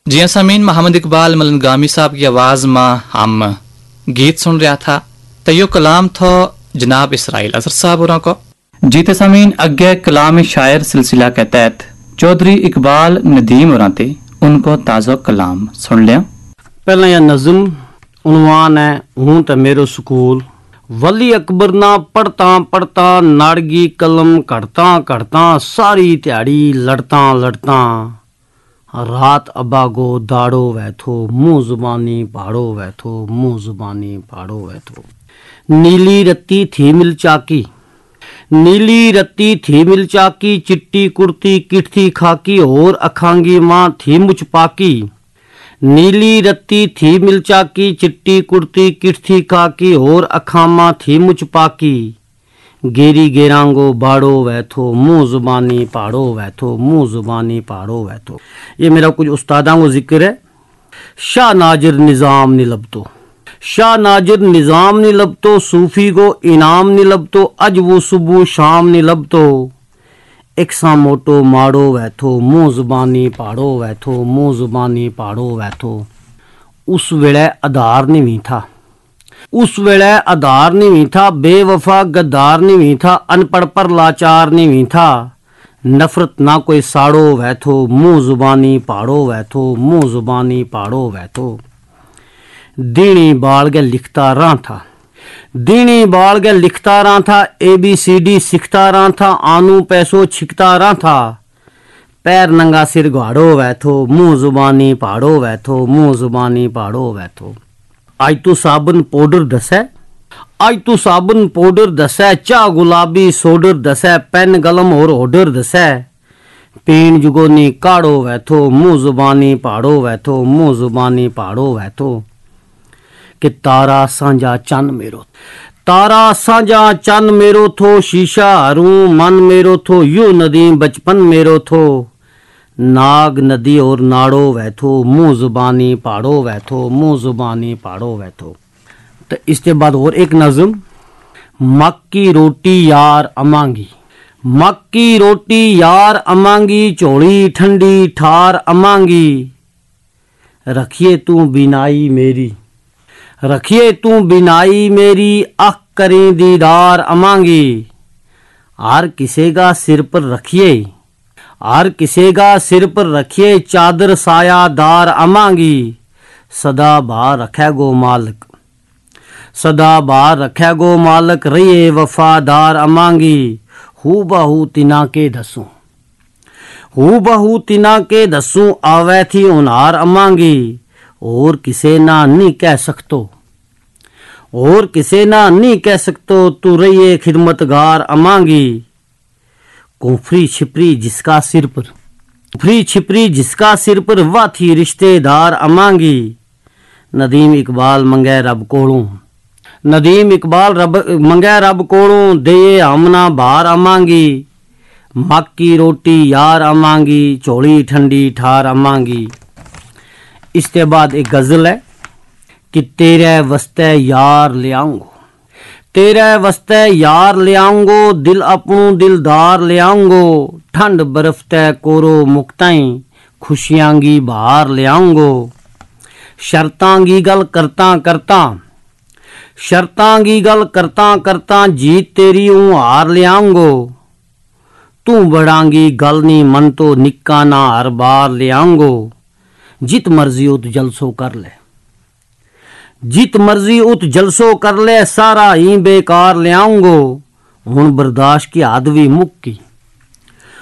जी हाँ सामीन, मोहम्मद इकबाल मलनगामी साहब की आवाज़ में हम गीत सुन रहा था। तो यो कलाम था जनाब इसराइल असर साहब होरा को। जी तो सामीन, अगे कलाम शायर सिलसिला के तहत चौधरी इकबाल नदीम होरा थे उनको ताज़ा कलाम सुन लिया। पहला यह नज़म उन्वान है हूँ तो मेरो स्कूल। वली अकबर ना पढ़ता पढ़ता नाड़गी कलम कढ़ता कढ़ता सारी त्याड़ी लड़ता लड़ता रात अबागो दाड़ो वैथो मुँह जुबानी पाड़ो वैथो मुँह जुबानी पाड़ो वैथो। नीली रत्ती थी मिल चाकी, नीली रत्ती थी मिल चाकी, चिट्टी कुर्ती किट थी खाकी और अखांगी माँ थी मुझ पाकी। नीली रत्ती थी मिल चाकी, चिट्टी कुर्ती किट थी खाकी और अखामा थी मुझ पाकी। गेरी गेरांगो बाड़ो वैथो मुँह जुबानी पाड़ो वैथो मुँह जुबानी पाड़ो वैथो। ये मेरा कुछ उस्तादां को जिक्र है। शाह नाजिर निज़ाम निलबतो, शाह नाजिर निज़ाम निलबतो, सूफी को इनाम निलबतो, अज वो सुबह शाम निलबतो। एक सा मोटो माड़ो वैथो मुँह जुबानी पाड़ो वैथो मुँह जुबानी पाड़ो वैथो। उस वेले आधार नहीं था, उस वेले आधार नहीं था, बेवफा गद्दार नहीं था, अनपढ़ पर लाचार नहीं था। नफरत ना कोई साड़ो वैथो मुँह जुबानी पाड़ो वैथो मुँह जुबानी पाड़ो वैथो। दीनी बाल के लिखता रहा था, दीनी बाल के लिखता रहा था, ABCD सीखता रहा था, आनू पैसो छिकता रहा था। पैर नंगा सिर गाड़ो वैथो मुँह जुबानी पाड़ो वैथो मुँह जुबानी पाड़ो वैथो। आज तू साबुन पाउडर दसे, आज तू साबुन पाउडर दसे, चा गुलाबी सोडर दसे, पेन कलम और ऑर्डर दसे। पीन जुगोनी काड़ो वैथो मुँह जुबानी पाड़ो वैथो मुँह जुबानी पाड़ो वैथो। कि तारा सांझा चन मेरो, तारा सांझा चन मेरो थो, शीशा हरू मन मेरो थो, यू नदी बचपन मेरो थो। नाग नदी और नाड़ो वैथो मुँह जुबानी पाड़ो वैथो मुँह जुबानी पाड़ो वैथो। तो इसके बाद और एक नज़म, मक की रोटी यार अमांगी, मक की रोटी यार अमांगी, चोली ठंडी ठार अमांगी। रखिए तू बिनाई मेरी, रखिए तू बिनाई मेरी, अख करें दीदार अमांगी। आर किसे का सिर पर रखिए, आर किसे का सिर पर रखिए, चादर साया दार अमांगी। सदा बार रखे गो मालिक, सदा बार रखे गो मालिक, रहिए वफादार अमांगी। हु बहू तिना के दसू, हु बहू तिना के दसू, आवे थी उनार अमांगी। और किसे ना नहीं कह सकतो, और किसे ना नहीं कह सकतो, तू रहिए खिदमतगार अमांगी। कुफरी छिपरी जिसका सिर पर, कुफरी छिपरी जिसका सिर पर, वह थी रिश्तेदार अमांगी। नदीम इकबाल मंगे रब कोड़ू, नदीम इकबाल रब मंगे रब कोड़ू, दे हमना बार अमांगी। मक की रोटी यार अमांगी, चोली ठंडी ठार अमांगी। इसके बाद एक गजल है कि तेरे वस्ते यार ले आऊंगो, तेरे वस्ते यार ले आऊंगो, दिल अपनू दिलदार ले आऊंगो। ठंड बर्फ ते कोरो मुक्ताई, खुशियां गी बाहर ले आऊंगो। शर्तां गी गल करता करता, शर्तां गी गल करता करता, जीत तेरी हूं हार ले आऊंगो। तू बढ़ांगी गल नी मन तो निक्का ना हर बार ले आऊंगो। जित मर्जी उत जलसो कर ले, जित मर्जी उत जलसो कर ले, सारा ही बेकार ले आऊंगो। हुण बर्दाश्त की हद भी मुक्की,